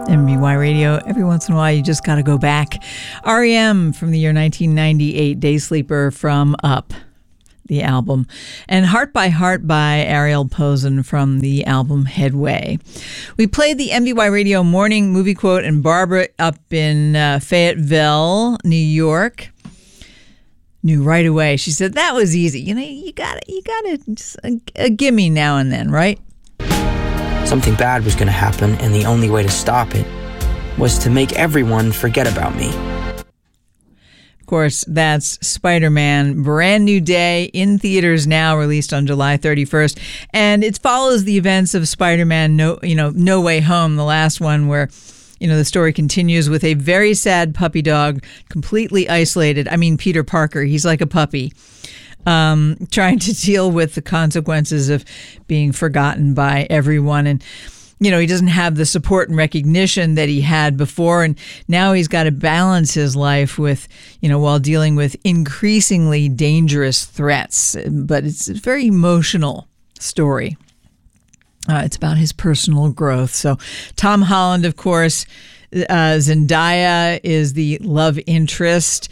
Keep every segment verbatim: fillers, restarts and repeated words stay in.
M B Y Radio. Every once in a while, you just got to go back. R E M from the year nineteen ninety-eight, Day Sleeper from Up, the album. And Heart by Heart by Ariel Posen from the album Headway. We played the M B Y Radio Morning Movie Quote, and Barbara up in uh, Fayetteville, New York, knew right away. She said, that was easy. You know, you got it. You got it. Just a, a gimme now and then, right? Something bad was going to happen, and the only way to stop it was to make everyone forget about me. Of course, that's Spider-Man, Brand New Day, in theaters now, released on July thirty-first. And it follows the events of Spider-Man No, you know, No Way Home, the last one, where, you know, the story continues with a very sad puppy dog, completely isolated. I mean, Peter Parker, he's like a puppy. Um, trying to deal with the consequences of being forgotten by everyone. And, you know, he doesn't have the support and recognition that he had before. And now he's got to balance his life with, you know, while dealing with increasingly dangerous threats. But it's a very emotional story. Uh, it's about his personal growth. So Tom Holland, of course, uh, Zendaya is the love interest.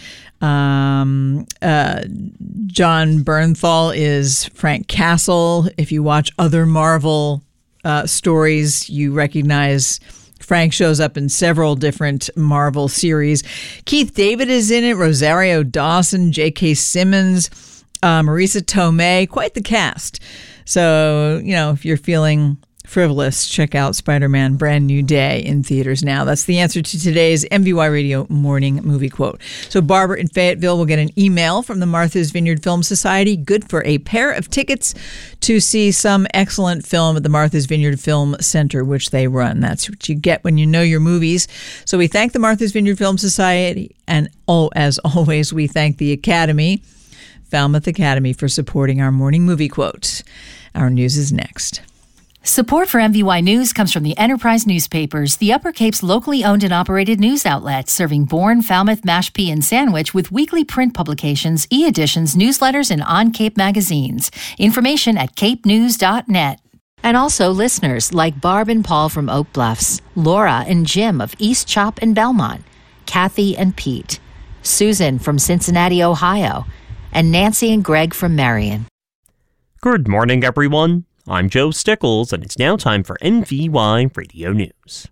Um, uh, John Bernthal is Frank Castle. If you watch other Marvel uh, stories, you recognize Frank shows up in several different Marvel series. Keith David is in it, Rosario Dawson, J K. Simmons, uh, Marisa Tomei, quite the cast. So, you know, if you're feeling frivolous, check out Spider-Man Brand New Day in theaters now. That's the answer to today's M B Y Radio Morning Movie Quote. So Barbara in Fayetteville will get an email from the Martha's Vineyard Film Society, good for a pair of tickets to see some excellent film at the Martha's Vineyard Film Center, which they run. That's what you get when you know your movies. So we thank the Martha's Vineyard Film Society, and oh, as always, we thank the Academy, Falmouth Academy, for supporting our Morning Movie Quote. Our news is next. Support for M V Y News comes from the Enterprise Newspapers, the Upper Cape's locally owned and operated news outlet, serving Bourne, Falmouth, Mashpee, and Sandwich with weekly print publications, e-editions, newsletters, and on-Cape magazines. Information at cape news dot net. And also listeners like Barb and Paul from Oak Bluffs, Laura and Jim of East Chop and Belmont, Kathy and Pete, Susan from Cincinnati, Ohio, and Nancy and Greg from Marion. Good morning, everyone. I'm Joe Stickles, and it's now time for M V Y Radio News.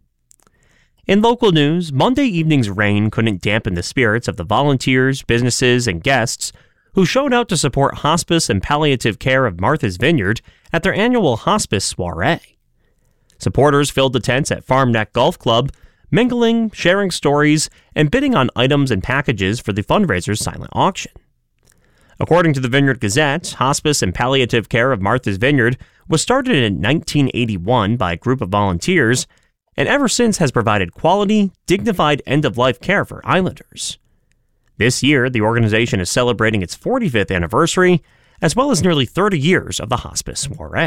In local news, Monday evening's rain couldn't dampen the spirits of the volunteers, businesses, and guests who showed out to support hospice and palliative care of Martha's Vineyard at their annual hospice soiree. Supporters filled the tents at Farm Neck Golf Club, mingling, sharing stories, and bidding on items and packages for the fundraiser's silent auction. According to the Vineyard Gazette, hospice and palliative care of Martha's Vineyard was started in nineteen eighty-one by a group of volunteers, and ever since has provided quality, dignified end-of-life care for Islanders. This year, the organization is celebrating its forty-fifth anniversary, as well as nearly thirty years of the hospice soiree.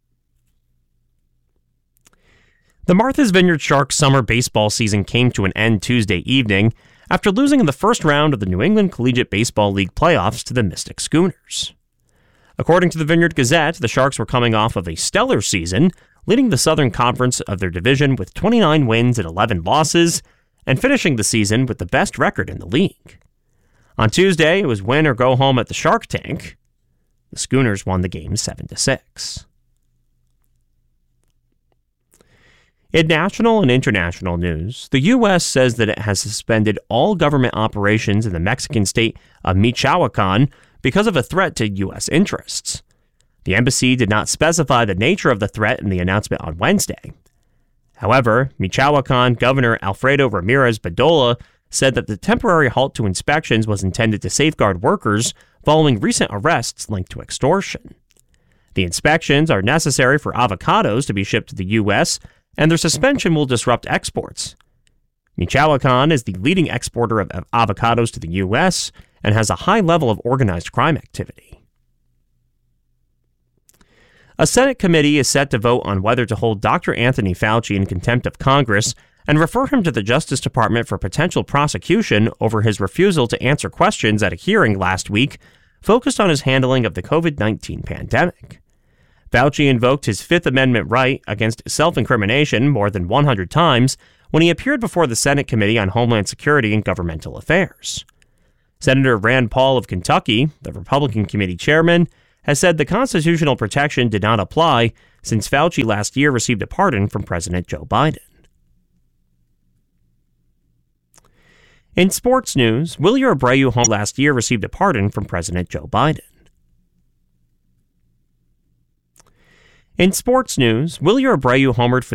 The Martha's Vineyard Sharks summer baseball season came to an end Tuesday evening after losing in the first round of the New England Collegiate Baseball League playoffs to the Mystic Schooners. According to the Vineyard Gazette, the Sharks were coming off of a stellar season, leading the Southern Conference of their division with twenty-nine wins and eleven losses, and finishing the season with the best record in the league. On Tuesday, it was win or go home at the Shark Tank. The Schooners won the game seven to six. In national and international news, the U S says that it has suspended all government operations in the Mexican state of Michoacan because of a threat to U S interests. The embassy did not specify the nature of the threat in the announcement on Wednesday. However, Michoacan Governor Alfredo Ramirez Bedolla said that the temporary halt to inspections was intended to safeguard workers following recent arrests linked to extortion. The inspections are necessary for avocados to be shipped to the U S, and their suspension will disrupt exports. Michoacan is the leading exporter of avocados to the U S and has a high level of organized crime activity. A Senate committee is set to vote on whether to hold Doctor Anthony Fauci in contempt of Congress and refer him to the Justice Department for potential prosecution over his refusal to answer questions at a hearing last week focused on his handling of the covid nineteen pandemic. Fauci invoked his Fifth Amendment right against self-incrimination more than one hundred times when he appeared before the Senate Committee on Homeland Security and Governmental Affairs. Senator Rand Paul of Kentucky, the Republican committee chairman, has said the constitutional protection did not apply since Fauci last year received a pardon from President Joe Biden. In sports news, Willie Abreu last year received a pardon from President Joe Biden. In sports news, Willie Abreu homered for